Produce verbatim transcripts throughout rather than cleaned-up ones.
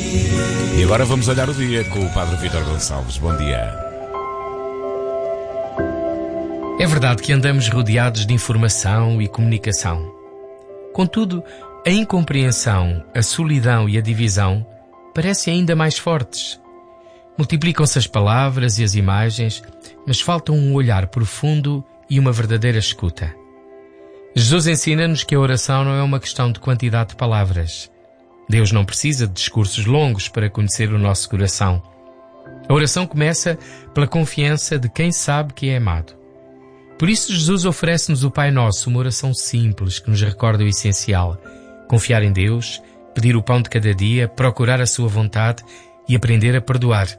E agora vamos olhar o dia com o Padre Vítor Gonçalves. Bom dia. É verdade que andamos rodeados de informação e comunicação. Contudo, a incompreensão, a solidão e a divisão parecem ainda mais fortes. Multiplicam-se as palavras e as imagens, mas falta um olhar profundo e uma verdadeira escuta. Jesus ensina-nos que a oração não é uma questão de quantidade de palavras. Deus não precisa de discursos longos para conhecer o nosso coração. A oração começa pela confiança de quem sabe que é amado. Por isso Jesus oferece-nos o Pai Nosso, uma oração simples que nos recorda o essencial: confiar em Deus, pedir o pão de cada dia, procurar a sua vontade e aprender a perdoar.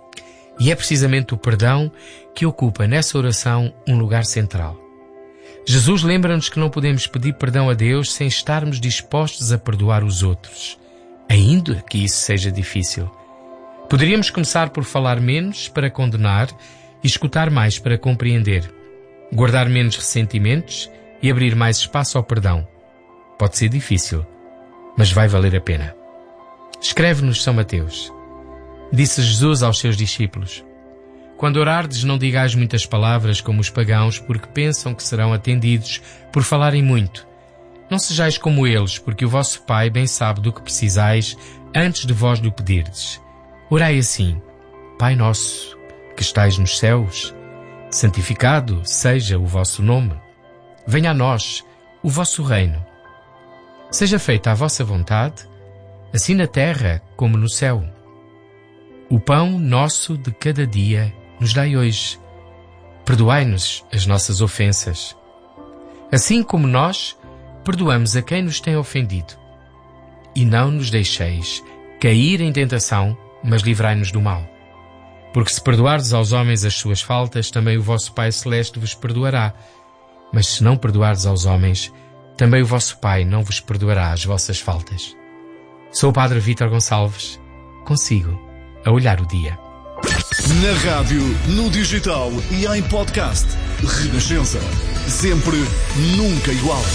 E é precisamente o perdão que ocupa nessa oração um lugar central. Jesus lembra-nos que não podemos pedir perdão a Deus sem estarmos dispostos a perdoar os outros, ainda que isso seja difícil. Poderíamos começar por falar menos para condenar e escutar mais para compreender, guardar menos ressentimentos e abrir mais espaço ao perdão. Pode ser difícil, mas vai valer a pena. Escreve-nos São Mateus. Disse Jesus aos seus discípulos: quando orardes, não digais muitas palavras como os pagãos, porque pensam que serão atendidos por falarem muito. Não sejais como eles, porque o vosso Pai bem sabe do que precisais antes de vós lhe pedirdes. Orai assim: Pai nosso, que estais nos céus, santificado seja o vosso nome. Venha a nós o vosso reino. Seja feita a vossa vontade, assim na terra como no céu. O pão nosso de cada dia nos dai hoje. Perdoai-nos as nossas ofensas, assim como nós perdoamos a quem nos tem ofendido. E não nos deixeis cair em tentação, mas livrai-nos do mal. Porque se perdoardes aos homens as suas faltas, também o vosso Pai Celeste vos perdoará. Mas se não perdoardes aos homens, também o vosso Pai não vos perdoará as vossas faltas. Sou o Padre Vítor Gonçalves, consigo a olhar o dia. Na rádio, no digital e em podcast. Renascença. Sempre, nunca igual.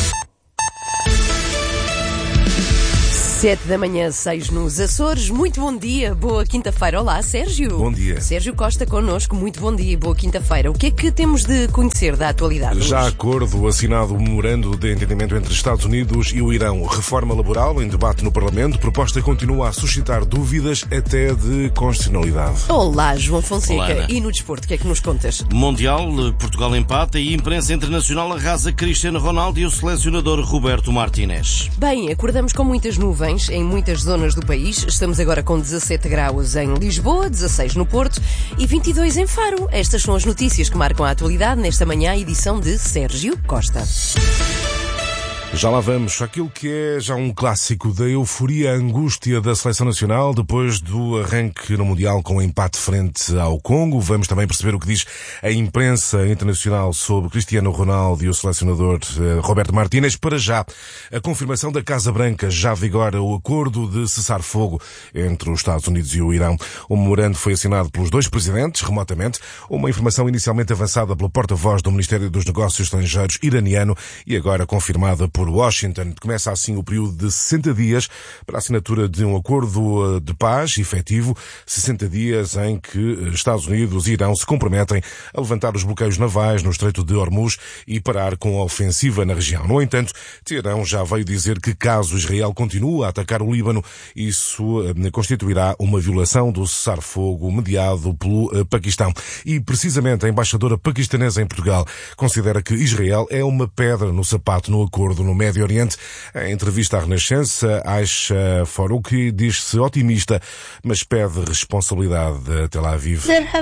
Sete da manhã, seis nos Açores. Muito bom dia, boa quinta-feira. Olá, Sérgio. Bom dia. Sérgio Costa connosco, muito bom dia e boa quinta-feira. O que é que temos de conhecer da atualidade Já hoje? acordo assinado o memorando de entendimento entre Estados Unidos e o Irão. Reforma laboral em debate no Parlamento. Proposta continua a suscitar dúvidas até de constitucionalidade. Olá, João Fonseca. Olá, e no desporto, o que é que nos contas? Mundial, Portugal empata e imprensa internacional arrasa Cristiano Ronaldo e o selecionador Roberto Martínez. Bem, acordamos com muitas nuvens em muitas zonas do país. Estamos agora com dezassete graus em Lisboa, dezasseis no Porto e vinte e dois em Faro. Estas são as notícias que marcam a atualidade nesta manhã, edição de Sérgio Costa. Já lá vamos. Aquilo que é já um clássico da euforia, a angústia da Seleção Nacional depois do arranque no Mundial com o empate frente ao Congo. Vamos também perceber o que diz a imprensa internacional sobre Cristiano Ronaldo e o selecionador eh, Roberto Martínez. Para já, a confirmação da Casa Branca já vigora o acordo de cessar-fogo entre os Estados Unidos e o Irão. O memorando foi assinado pelos dois presidentes, remotamente, uma informação inicialmente avançada pelo porta-voz do Ministério dos Negócios Estrangeiros iraniano e agora confirmada por Washington. Começa assim o período de sessenta dias para a assinatura de um acordo de paz efetivo, sessenta dias em que Estados Unidos e Irão se comprometem a levantar os bloqueios navais no Estreito de Hormuz e parar com a ofensiva na região. No entanto, Teherão já veio dizer que caso Israel continue a atacar o Líbano, isso constituirá uma violação do cessar-fogo mediado pelo Paquistão. E precisamente a embaixadora paquistanesa em Portugal considera que Israel é uma pedra no sapato no acordo no Médio Oriente. Em entrevista à Renascença, Aisha Farouki diz-se otimista, mas pede responsabilidade a Tel Aviv.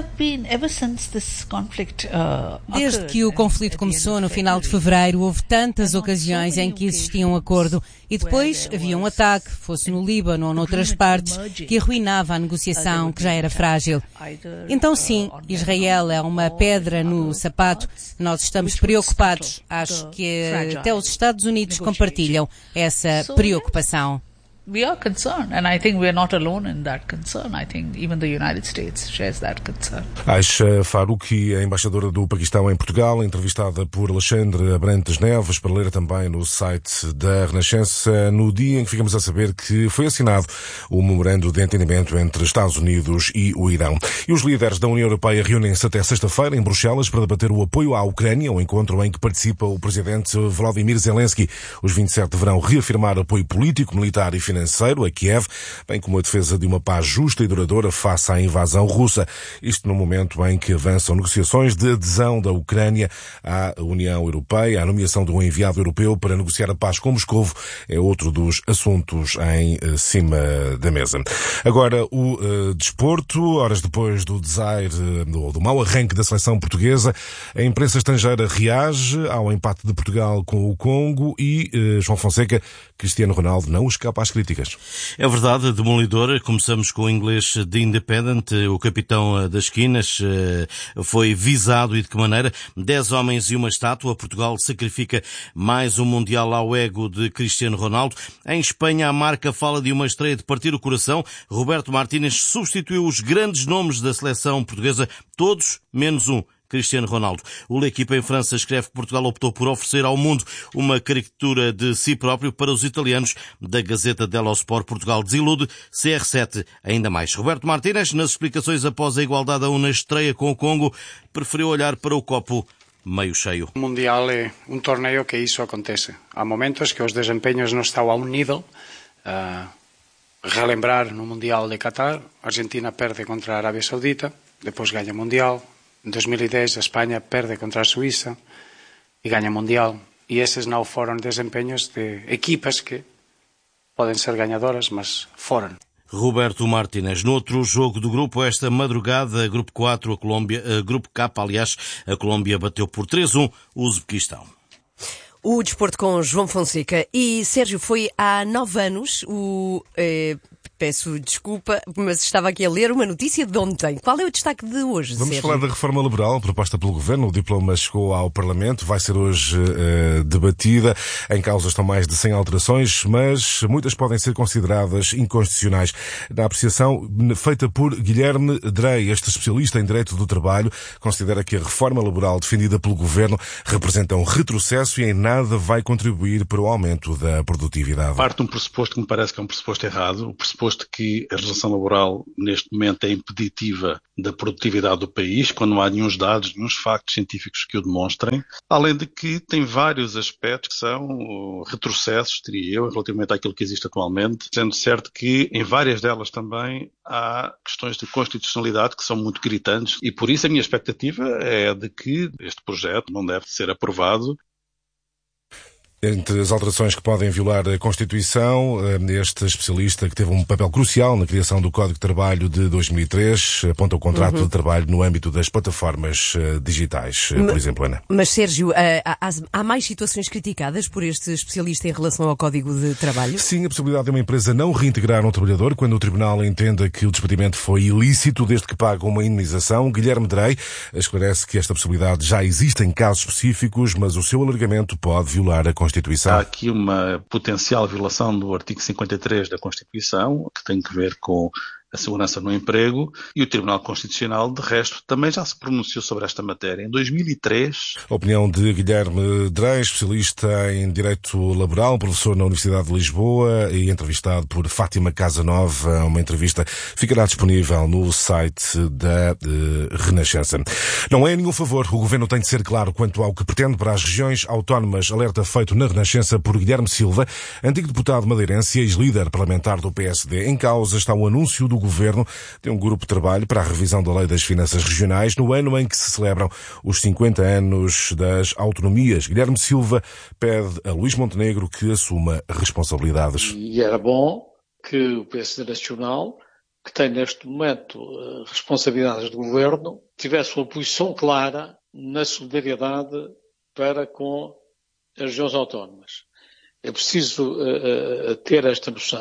Desde que o conflito começou no final de fevereiro, houve tantas ocasiões em que existia um acordo e depois havia um ataque, fosse no Líbano ou noutras partes, que arruinava a negociação, que já era frágil. Então sim, Israel é uma pedra no sapato. Nós estamos preocupados. Acho que até os Estados Unidos compartilham essa preocupação. we are concerned, and I think we are not alone in that concern. I think even the United States shares that concern. Aisha Faruqi, a embaixadora do Paquistão em Portugal, entrevistada por Alexandre Abrantes Neves, para ler também no site da Renascença, no dia em que ficamos a saber que foi assinado o memorando de entendimento entre Estados Unidos e o Irão. E os líderes da União Europeia reúnem-se até sexta-feira em Bruxelas para debater o apoio à Ucrânia, um encontro em que participa o presidente Volodymyr Zelensky. Os vinte e sete deverão reafirmar apoio político, militar e financeiro a Kiev, bem como a defesa de uma paz justa e duradoura face à invasão russa. Isto no momento em que avançam negociações de adesão da Ucrânia à União Europeia. A nomeação de um enviado europeu para negociar a paz com Moscovo é outro dos assuntos em cima da mesa. Agora, o uh, desporto, horas depois do desaire, do, do mau arranque da seleção portuguesa, a imprensa estrangeira reage ao empate de Portugal com o Congo e uh, João Fonseca, Cristiano Ronaldo não escapa às críticas. É verdade, demolidor. Começamos com o inglês The Independent. O capitão das esquinas foi visado e de que maneira? Dez homens e uma estátua. Portugal sacrifica mais um Mundial ao ego de Cristiano Ronaldo. Em Espanha, a marca fala de uma estreia de partir o coração. Roberto Martínez substituiu os grandes nomes da seleção portuguesa, todos menos um. Cristiano Ronaldo. O L'Equipe em França escreve que Portugal optou por oferecer ao mundo uma caricatura de si próprio. Para os italianos da Gazeta dello Sport, Portugal desilude, C R sete ainda mais. Roberto Martínez, nas explicações após a igualdade a um na estreia com o Congo, preferiu olhar para o copo meio cheio. O Mundial é um torneio que isso acontece. Há momentos que os desempenhos não estão a um nível. Uh, relembrar no Mundial de Qatar, a Argentina perde contra a Arábia Saudita, depois ganha o Mundial. Em dois mil e dez, a Espanha perde contra a Suíça e ganha o Mundial. E esses não foram desempenhos de equipas que podem ser ganhadoras, mas foram. Roberto Martínez. No outro jogo do grupo, esta madrugada, Grupo quatro, a Colômbia, a Grupo K, aliás, a Colômbia bateu por três a um o Uzbequistão. O desporto com João Fonseca. E, Sérgio, foi há nove anos o... Eh... Peço desculpa, mas estava aqui a ler uma notícia de ontem. Qual é o destaque de hoje, Vamos Sérgio? falar da reforma laboral proposta pelo Governo. O diploma chegou ao Parlamento, vai ser hoje uh, debatida. Em causa estão mais de cem alterações, mas muitas podem ser consideradas inconstitucionais. Na apreciação feita por Guilherme Drey, este especialista em Direito do Trabalho, considera que a reforma laboral defendida pelo Governo representa um retrocesso e em nada vai contribuir para o aumento da produtividade. Parte de um pressuposto que me parece que é um pressuposto errado, o pressuposto posto que a legislação laboral neste momento é impeditiva da produtividade do país, quando não há nenhum dados, nenhum factos científicos que o demonstrem, além de que tem vários aspectos que são retrocessos, diria eu, relativamente àquilo que existe atualmente, sendo certo que em várias delas também há questões de constitucionalidade que são muito gritantes e por isso a minha expectativa é de que este projeto não deve ser aprovado. Entre as alterações que podem violar a Constituição, este especialista que teve um papel crucial na criação do Código de Trabalho de dois mil e três aponta o contrato uhum. de trabalho no âmbito das plataformas digitais, por mas, exemplo, Ana. Mas, Sérgio, há, há mais situações criticadas por este especialista em relação ao Código de Trabalho? Sim, a possibilidade de uma empresa não reintegrar um trabalhador quando o Tribunal entenda que o despedimento foi ilícito, desde que paga uma indemnização. Guilherme Drey esclarece que esta possibilidade já existe em casos específicos, mas o seu alargamento pode violar a Constituição. Há aqui uma potencial violação do artigo cinquenta e três da Constituição, que tem que ver com a segurança no emprego, e o Tribunal Constitucional, de resto, também já se pronunciou sobre esta matéria. Em dois mil e três... A opinião de Guilherme Drey, especialista em Direito Laboral, professor na Universidade de Lisboa e entrevistado por Fátima Casanova. Uma entrevista ficará disponível no site da uh, Renascença. Não é nenhum favor. O Governo tem de ser claro quanto ao que pretende para as regiões autónomas. Alerta feito na Renascença por Guilherme Silva, antigo deputado madeirense e ex-líder parlamentar do P S D. Em causa está o anúncio do Governo de um grupo de trabalho para a revisão da Lei das Finanças Regionais no ano em que se celebram os cinquenta anos das autonomias. Guilherme Silva pede a Luís Montenegro que assuma responsabilidades. E era bom que o P S D Nacional, que tem neste momento responsabilidades de governo, tivesse uma posição clara na solidariedade para com as regiões autónomas. É preciso uh, ter esta noção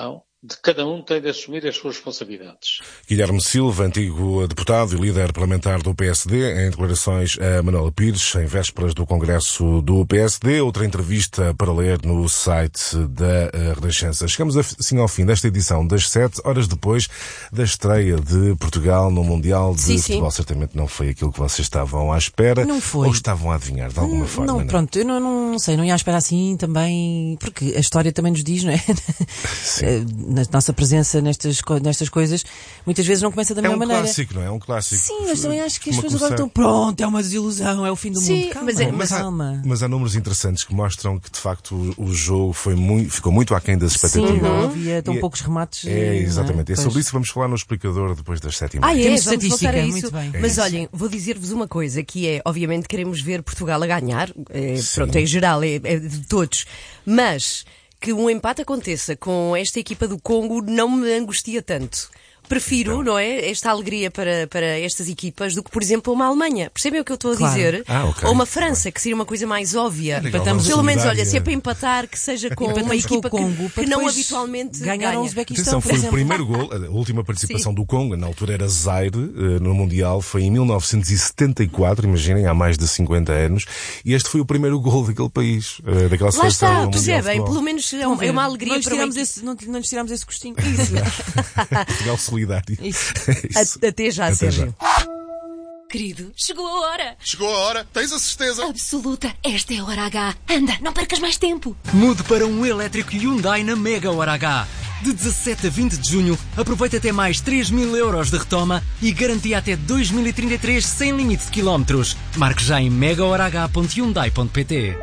de cada um tem de assumir as suas responsabilidades. Guilherme Silva, antigo deputado e líder parlamentar do P S D, em declarações a Manuela Pires, em vésperas do Congresso do P S D. Outra entrevista para ler no site da Renascença. Chegamos assim ao fim desta edição das sete, horas depois da estreia de Portugal no Mundial de sim, Futebol. sim. Certamente não foi aquilo que vocês estavam à espera. Não foi. Ou estavam a adivinhar de alguma não, forma? Não, não, pronto, eu não, não sei, não ia à espera assim também, porque a história também nos diz, não é? Na nossa presença nestas, nestas coisas, muitas vezes não começa da mesma é um maneira. É um clássico, não é? É um clássico. Sim, mas também acho que as Uma pessoas agora estão, pronto, é uma desilusão, é o fim do Sim, mundo. Calma, mas, é, mas, há, calma. mas há números interessantes que mostram que, de facto, o, o jogo foi muito, ficou muito aquém das expectativas. Sim, não havia tão e poucos remates. É, exatamente. É, é sobre isso que vamos falar no explicador depois das sete e meia. Ah, é? Temos Vamos estatística, voltar a isso. muito bem. Mas É olhem, vou dizer-vos uma coisa, que é, obviamente, queremos ver Portugal a ganhar. É, Sim. pronto, em geral, é, é de todos. Mas que um empate aconteça com esta equipa do Congo não me angustia tanto. Prefiro, Então. não é, esta alegria para, para estas equipas do que, por exemplo, uma Alemanha. Percebem o que eu estou a Claro. dizer? Ah, ok. Ou uma França, que seria uma coisa mais óbvia. legal, Empatamos Pelo menos, solidária. olha, se é para empatar, que seja com Empatamos uma com equipa o Congo, que, para que não depois habitualmente ganhar ganha. o Uzbequistão, Atenção, por foi o exemplo. primeiro gol, a última participação do Congo, na altura era Zaire, eh, no Mundial, foi em mil novecentos e setenta e quatro, imaginem, há mais de cinquenta anos, e este foi o primeiro gol daquele país, eh, daquela Lá seleção está, no Mundial de percebem? Futebol. Pelo menos é uma, é uma alegria não lhes para uma tiramos equipa. esse, não, não lhes tiramos esse gostinho. Portugal solidário. Isso. Isso. Até já, Até Sérgio. Querido, chegou a hora. Chegou a hora, tens a certeza? Absoluta. Esta é a hora H. Anda, não percas mais tempo. Mude para um elétrico Hyundai na Mega Hora H. De dezassete a vinte de junho, aproveita até mais três mil euros de retoma e garantia até dois mil e trinta e três sem limite de quilómetros. Marque já em mega hora h ponto hyundai ponto p t.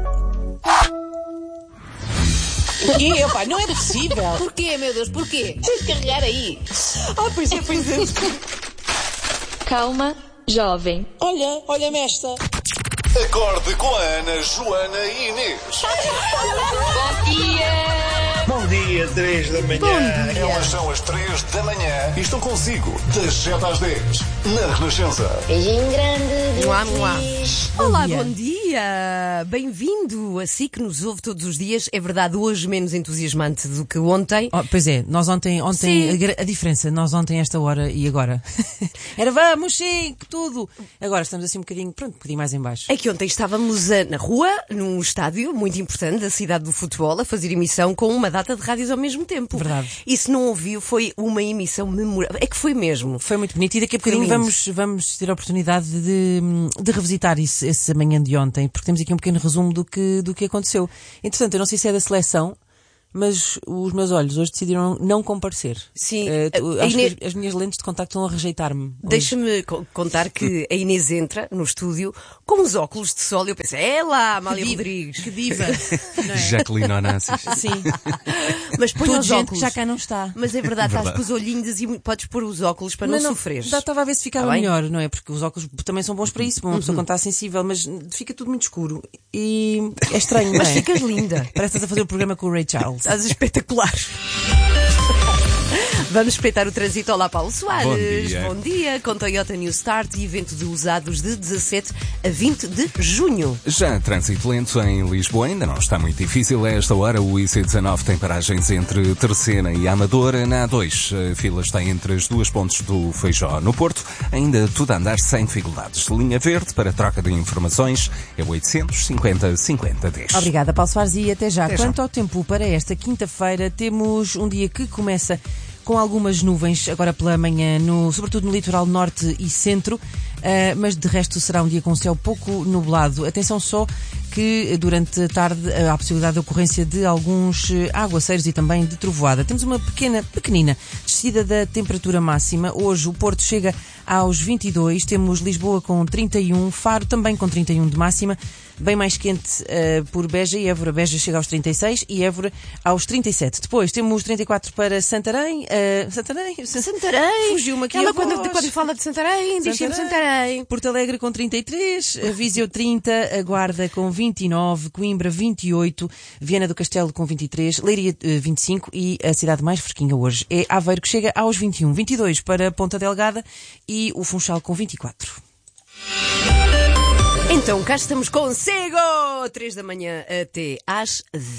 Porquê? Epá, não é possível. Porquê, meu Deus, porquê? Tens de carregar aí. Ah, pois é, pois é. Calma, jovem. Olha, olha-me esta. Acorde com a Ana, Joana e Inês. Bom dia. Bom dia, três da manhã. Bom dia. Elas são as três da manhã e estão consigo das sete às dez na Renascença. Beijinho grande. Mua, mua. Beijos. Olá, dia. bom dia! Bem-vindo a si que nos ouve todos os dias. É verdade, hoje menos entusiasmante do que ontem. Oh, pois é, nós ontem, ontem Sim. a, gra- a diferença, nós ontem esta hora e agora era vamos, sim, tudo. Agora estamos assim um bocadinho, pronto, um bocadinho mais em baixo. É que ontem estávamos eh, na rua, num estádio muito importante da cidade do futebol, a fazer emissão com uma data de rádios ao mesmo tempo. Verdade. E se não ouviu, foi uma emissão memorável. É que foi mesmo. Foi muito bonito e daqui a Foi bocadinho lindo. vamos, vamos ter a oportunidade de, de revisitar isso, essa manhã de ontem, porque temos aqui um pequeno resumo do que, do que aconteceu. Entretanto, eu não sei se é da seleção, mas os meus olhos hoje decidiram não comparecer. Sim. Eh, tu- A acho Inês- que as, as minhas lentes de contacto estão a rejeitar-me. hoje. Deixa-me co- contar que a Inês entra no estúdio com os óculos de sol e eu pensei, é lá, Amália diva, Rodrigues. Que diva! Não é? Jacqueline Onassis. Sim. Mas põe Tudo os gente que óculos. já cá não está. Mas é verdade, estás com os olhinhos e podes pôr os óculos para não, sofreres. dá- Estava a ver se ficava Tá bem? melhor, não é? Porque os óculos também são bons para isso, para uma pessoa quando está sensível, mas fica tudo muito escuro. E é estranho, não Mas é? ficas linda. Parece que estás a fazer o programa com o Ray Charles. Estás espetacular. Vamos espreitar o trânsito. Olá, Paulo Soares. Bom dia. Bom dia. Com Toyota New Start e evento de usados de dezassete a vinte de junho. Já trânsito lento em Lisboa, ainda não está muito difícil. A esta hora o I C dezanove tem paragens entre Terceira e Amadora. Na A dois, a fila está entre as duas pontes do Feijó. No Porto, ainda tudo a andar sem dificuldades. Linha verde para troca de informações é oitocentos e cinquenta cinquenta dez. Obrigada, Paulo Soares, e até já. Até já. Quanto ao tempo para esta quinta-feira, temos um dia que começa com algumas nuvens agora pela manhã, no, sobretudo no litoral norte e centro, uh, mas de resto será um dia com céu pouco nublado. Atenção só que durante a tarde há a possibilidade de ocorrência de alguns aguaceiros e também de trovoada. Temos uma pequena, pequenina descida da temperatura máxima. Hoje o Porto chega aos vinte e dois, temos Lisboa com trinta e um, Faro também com trinta e um de máxima, bem mais quente uh, por Beja e Évora. Beja chega aos trinta e seis e Évora aos trinta e sete. Depois temos trinta e quatro para Santarém. Uh, Santarém? Santarém. Fugiu-me aqui Ela a quando, voz. quando fala de Santarém, diz sempre Santarém. Porto Alegre com trinta e três, Viseu trinta, a Guarda com vinte e nove, Coimbra vinte e oito, Viana do Castelo com vinte e três, Leiria uh, vinte e cinco e a cidade mais fresquinha hoje é Aveiro, que chega aos vinte e um. vinte e dois para Ponta Delgada e o Funchal com vinte e quatro. Então cá estamos consigo! três da manhã até às